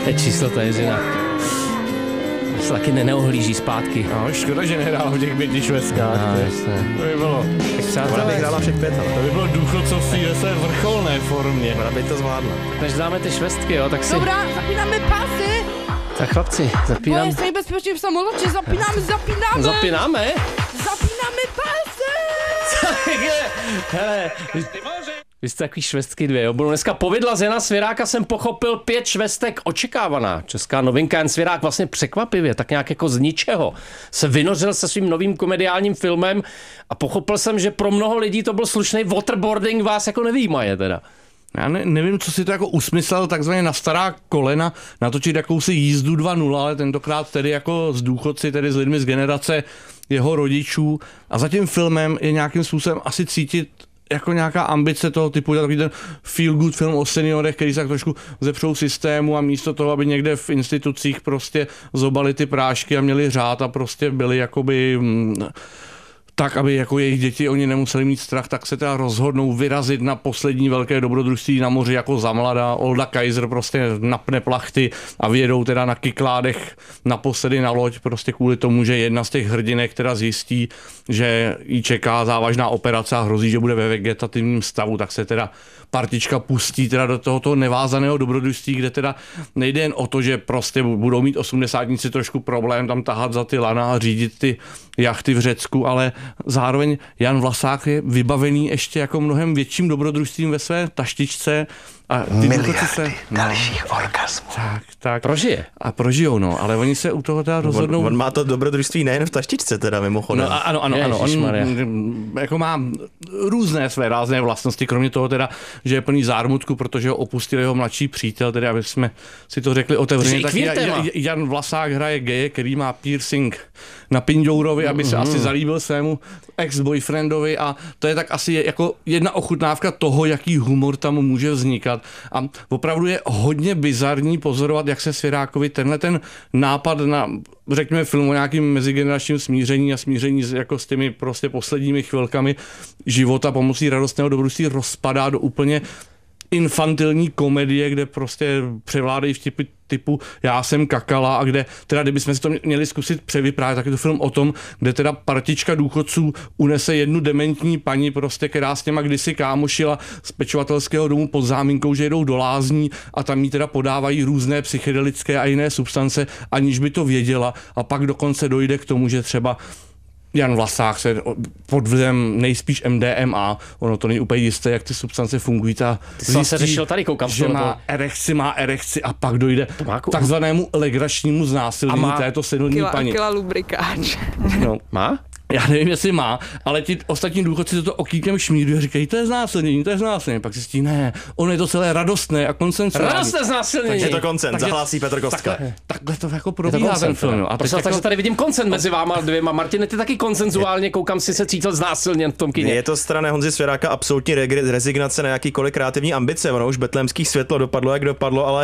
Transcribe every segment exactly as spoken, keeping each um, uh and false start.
Číslo Jiřina. Se taky ne- neohlíží zpátky. No, škoda, že nehrál v těch pěti švestkách. No, to by bylo. Ona by hrála všech pět, ale To by bylo důchodcovství ve své vrcholné formě. ona by to zvládla. Než dáme ty švestky, jo, tak si... Dobrá, zapínáme pásy. Tak chlapci, zapínám... Boje se nejbezpečnější v samoloči, zapínáme, zapínáme. Zapínáme? Zapínáme pásy. Hele, vy, vy jste takový švestky dvě, jo. Budu dneska povidla z Jana Svěráka, jsem pochopil pět švestek očekávaná. Česká novinka. Jan Svěrák vlastně překvapivě, tak nějak jako z ničeho se vynořil se svým novým komediálním filmem a pochopil jsem, že pro mnoho lidí to byl slušný waterboarding, vás jako nevýmaje teda. Já ne, nevím, co si to jako usmyslel takzvaně na stará kolena, natočit jakousi jízdu dva nula, ale tentokrát tedy jako s důchodci, tedy s lidmi z generace jeho rodičů. A za tím filmem je nějakým způsobem asi cítit jako nějaká ambice toho typu, takový ten feel good film o seniorech, který se tak trošku zepřou systému a místo toho, aby někde v institucích prostě zobali ty prášky a měli řád a prostě byli jakoby... Mm, tak, aby jako jejich děti, oni nemuseli mít strach, tak se teda rozhodnou vyrazit na poslední velké dobrodružství na moři jako za mladá. Olda Kaiser prostě napne plachty a vyjedou teda na kykládech naposledy na loď, prostě kvůli tomu, že jedna z těch hrdinek teda zjistí, že jí čeká závažná operace a hrozí, že bude ve vegetativním stavu, tak se teda partička pustí teda do tohoto nevázaného dobrodružství, kde teda nejde jen o to, že prostě budou mít osmdesátníci trošku problém tam tahat za ty lana a řídit ty jachty v Řecku, ale zároveň Jan Vlasák je vybavený ještě jako mnohem větším dobrodružstvím ve své taštičce. A ty miliardy se, no, dalších orgasmů. Tak, tak. Prožije. A prožijou, no, ale oni se u toho teda rozhodnou... On, on má to dobrodružství nejen v taštičce teda mimochodem. No, ano, ano, ano. Ježišmarja. On jako má různé své rázné vlastnosti, kromě toho teda, že je plný zármutku, protože ho opustil jeho mladší přítel, tedy aby jsme si to řekli otevřeně. Tak Jan Vlasák hraje geje, který má piercing na pindourovi, aby se mm. asi zalíbil svému ex-boyfriendovi a to je tak asi jako jedna ochutnávka toho, jaký humor tam může vznikat. A opravdu je hodně bizarní pozorovat, jak se Svěrákovi tenhle ten nápad na, řekněme, film o nějakým mezigeneračním smíření a smíření s, jako s těmi prostě posledními chvilkami života pomocí radostného dobrodružství rozpadá do úplně infantilní komedie, kde prostě převládají vtipy typu já jsem kakala a kde teda kdybychom si to měli zkusit převyprávět, tak je to film o tom, kde teda partička důchodců unese jednu dementní paní prostě, která s těma kdysi kámošila z pečovatelského domu pod záminkou, že jedou do lázní a tam jí teda podávají různé psychedelické a jiné substance, aniž by to věděla a pak dokonce dojde k tomu, že třeba Jan Vlasák se pod vlivem nejspíš M D M A, ono to není úplně jisté, jak ty substance fungují. Ta Ty jsi se řešil tady, koukám. Že má erekci, má erekci a pak dojde k takzvanému legračnímu znásilnění má této senilní Kila, paní. kila lubrikáč. No. Má? Já nevím, jestli má, ale ti ostatní důchodci toto okýkem šmírují a říkají, to je znásilnění, to je znásilnění. Pak zjistí, ne, ono je to celé radostné a konsensuální. Radostné znásilnění. Je to koncent, zahlásí Petr Kostka. Takhle, takhle to jako probíhá ten film. A prostě, takže tady vidím koncent mezi váma dvěma. Martine, ty taky konsenzuálně, koukám, si se cítil znásilněn v tom kině. Je to strana Honzy Svěráka absolutní re- rezignace na jakýkoliv kreativní ambice. Ono už Betlémských světlo dopadlo, jak dopadlo, ale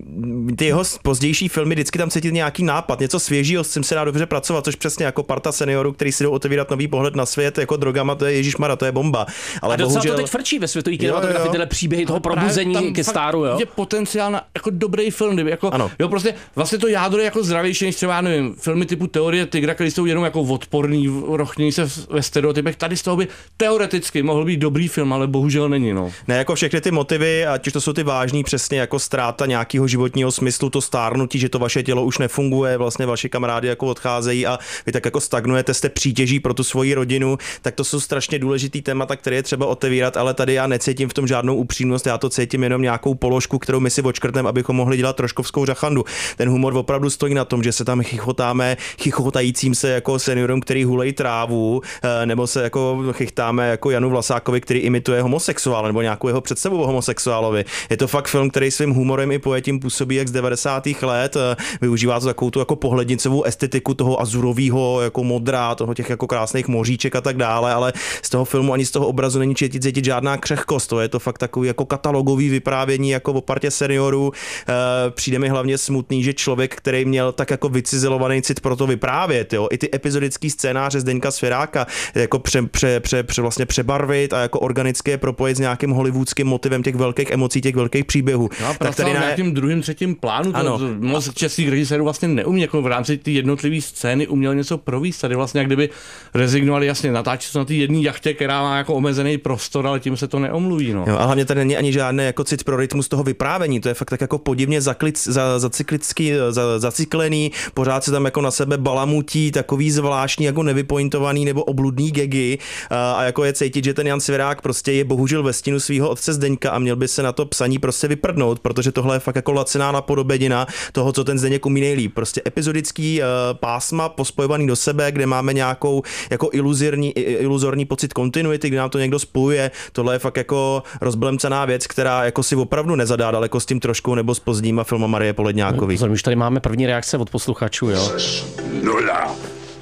ty jeho pozdější filmy vždycky tam cítit nějaký nápad, něco svěžího, s čím se dá dobře pracovat, což přesně jako parta seniorů, který si jdou otevírat nový pohled na svět, jako drogama, to je ježišmarja, to je bomba. Ale a docela bohužel... to teď frčí ve světové kinematografii, tyhle příběhy toho probuzení ke stáru, jo? Je potenciál na jako dobrý film, kdyby jako, ano. Jo, prostě vlastně to jádro je jako zdravější než třeba, nevím, filmy typu Teorie tygra, které jsou jenom jako odporný, rochnějí se ve stereotypech. Tady z toho by teoreticky mohl být dobrý film, ale bohužel není, no. Ne, jako všechny ty motivy, ať už to jsou ty vážný, přesně jako ztráta nějakého životního smyslu, to stárnutí, že to vaše tělo už nefunguje, vlastně vaši kamarádi jako odcházejí a vy tak jako stagnujete, jste přítěží pro tu svoji rodinu, tak to jsou strašně důležitý témata, které je třeba otevírat, ale tady já necítím v tom žádnou upřímnost, já to cítím jenom nějakou položku, kterou my si odškrtneme, abychom mohli dělat troškovskou řachandu. Ten humor opravdu stojí na tom, že se tam chichotáme chichotajícím se jako seniorům, který hulejí trávu, nebo se jako chichtáme jako Janu Vlasákovi, který imituje homosexuál nebo nějakou jeho představu o homosexuálovi. Je to fakt film, který svým humorem i pojetím působí jak z devadesátých let, využívá to takovou tu jako pohlednicovou estetiku toho azurového jako modra, toho těch jako krásných moříček a tak dále, ale z toho filmu ani z toho obrazu není cítit žádná křehkost. To je to fakt takový jako katalogový vyprávění jako o partě seniorů. E, přijde mi hlavně smutný, že člověk, který měl tak jako vycizelovaný cit pro to vyprávět, jo, i ty epizodický scénáře Zdeňka Svěráka jako pře, pře, pře, pře, vlastně přebarvit a jako organické propojit s nějakým hollywoodským motivem těch velkých emocí, těch velkých příběhů. No, tak tady na nějakým druhým, třetím plánu, to, to moc českých režisérů vlastně neumí jako v rámci ty jednotlivé scény uměl něco províst. Tady vlastně jak kdyby rezignovali, jasně, natáčet se na té jedné jachtě, která má jako omezený prostor, ale tím se to neomluví. No. Jo, a hlavně tady není ani žádný jako cit pro rytmus toho vyprávění, to je fakt tak jako podivně zaklic, za, zacyklický, za, zacyklený, pořád se tam jako na sebe balamutí takový zvláštní jako nevypointovaný nebo obludný gagy a, a jako je cítit, že ten Jan Svěrák prostě je bohužel ve stínu svého otce Zdeňka a měl by se na to psaní prostě vyprdnout, protože tohle je fakt jako laciná napodobenina toho, co ten Zdeněk umí nejlíp. Prostě epizodický uh, pásma pospojovaný do sebe, kde máme nějakou jako iluzorní, iluzorní pocit kontinuity, kde nám to někdo spojuje. Tohle je fakt jako rozblemcená věc, která jako si opravdu nezadá daleko s tím trošku nebo s pozdníma filmama Marie Poledňákový. No, už tady máme první reakce od posluchačů, jo. Nula.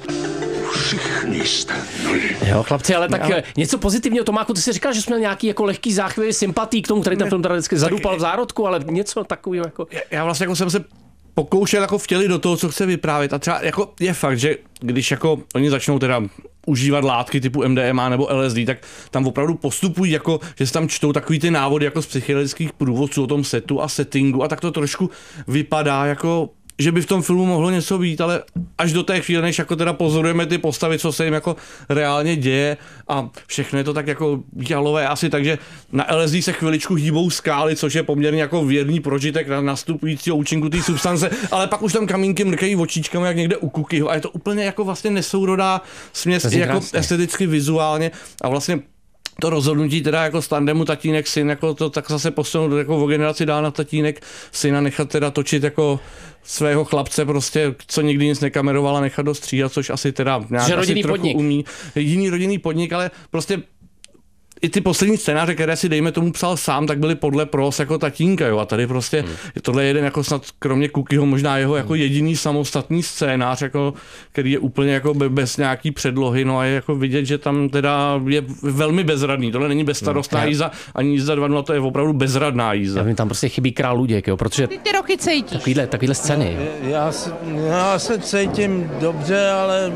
Všichni jste nuly. Jo, chlapci, ale tak no. Něco pozitivního, Tomáku, ty jsi říkal, že jsi měl nějaký jako lehký záchvěv sympatí k tomu, který ten film teda vždycky zadupal v zárodku, ale něco takového jako... Já vlastně jako jsem se pokoušel jako vtělit do toho, co chce vyprávět a třeba jako je fakt, že když jako oni začnou teda užívat látky typu M D M A nebo L S D, tak tam opravdu postupují jako, že se tam čtou takový ty návody jako z psychedelických průvodců o tom setu a settingu a tak to trošku vypadá jako, že by v tom filmu mohlo něco být, ale až do té chvíle, než jako teda pozorujeme ty postavy, co se jim jako reálně děje a všechno je to tak jako jalové asi, takže na L S D se chviličku hýbou skály, což je poměrně jako věrný prožitek na nastupujícího účinku té substance, ale pak už tam kamínky mrkají očičkami jak někde u Kukyho a je to úplně jako vlastně nesourodá směs jako krásně. Esteticky, vizuálně a vlastně to rozhodnutí teda jako z tandemu tatínek syn, jako to tak zase posunout jako o generaci dál na tatínek syna nechat teda točit jako svého chlapce prostě, co nikdy nic nekameroval a nechat dostříhat, což asi teda nějak že asi rodinný trochu podnik. umí. Jiný rodinný podnik, ale prostě i ty poslední scénáře, které si dejme tomu psal sám, tak byly podle pros jako tatínka, jo. A tady prostě hmm. je tohle jeden jako snad kromě Kukyho možná jeho jako jediný samostatný scénář, jako, který je úplně jako bez nějaký předlohy, no a je jako vidět, že tam teda je velmi bezradný. Tohle není bezstarostná hmm. jízda, ani jízda dva nula, to je opravdu bezradná jízda. Já vím, tam prostě chybí král Luděk, jo, protože Ty ty roky cítíš. takovýhle, takovýhle scény. Jo. Já se, já se cítím dobře, ale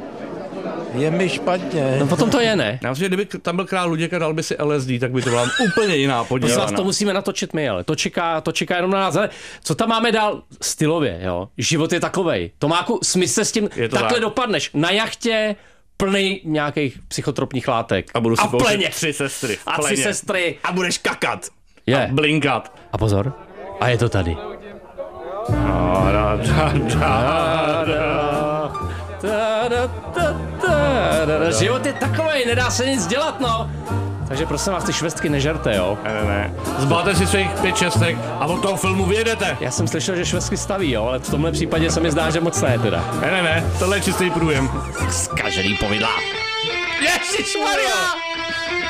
je mi špatně. No potom to je, ne? Já myslím, že kdyby tam byl král Luděk a dal by si L S D, tak by to byla úplně jiná Prosím vás, podívaná. to musíme natočit my, ale to čeká, to čeká jenom na nás. Ale co tam máme dál stylově, jo? Život je takovej. Tomáku, smysl se s tím, takhle tak. dopadneš na jachtě, plný nějakých psychotropních látek. A budu si a pouštět tři sestry. A tři sestry. A budeš kakat. Je. A blinkat. A pozor. A je to tady. Život je takovej, nedá se nic dělat, no. Takže prosím vás, ty švestky nežerte, jo? Ne, ne, ne. Zbalte si svých pět šestek a od toho filmu vyjedete. Já jsem slyšel, že švestky staví, jo, ale v tomhle případě se mi zdá, že moc ne, teda. Ne, ne, ne, tohle je čistý průjem. Zkažený povidlá. Ježišmarja!